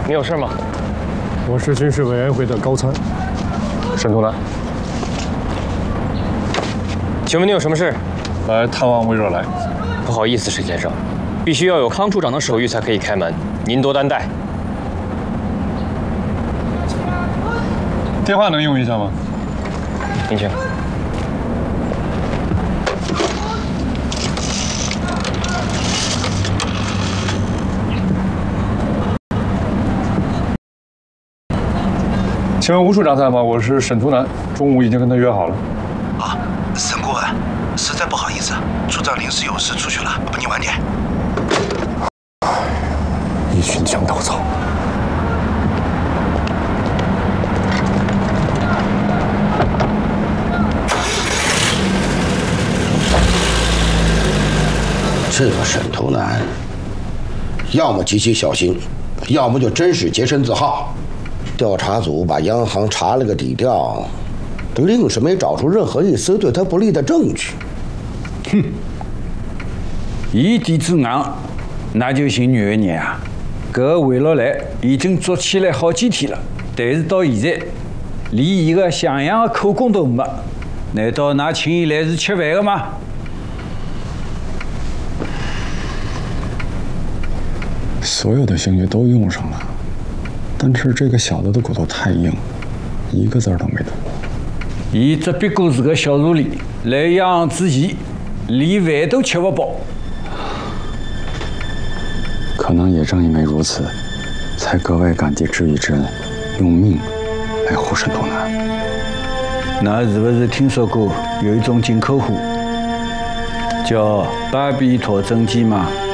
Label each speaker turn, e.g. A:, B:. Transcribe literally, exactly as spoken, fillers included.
A: 你有事吗？
B: 我是军事委员会的高参，
A: 沈图南。请问你有什么事？
B: 来探望魏若来。
A: 不好意思，沈先生，必须要有康处长的手谕才可以开门，您多担待。
B: 电话能用一下吗？
A: 您请。
B: 请问吴处长在吗？我是沈图南，中午已经跟他约好了。
C: 啊，沈顾问，实在不好意思，处长临时有事出去了，不你晚点。
B: 一群墙头草。
C: 这个沈图南，要么极其小心，要么就真是洁身自好。 调查组把央行查了个底调，愣是没找出任何一丝对他不利的证据。
D: 哼，一底子硬，那就寻虐你啊！搿个魏老来已经做起来好几天了，但是到现在连一个像样的口供都没。难道㑚请伊来是吃饭的吗？
B: 所有的证据都用上了。 但是这个小子的骨头太硬，一个字儿都没读。
D: 伊只不过是个小奴隶，来央行之前连饭都吃不饱。
B: 可能也正因为如此，才格外感激知遇之恩，用命来护沈图南。
D: 那是不是听说过有一种进口货叫巴比妥真剂吗？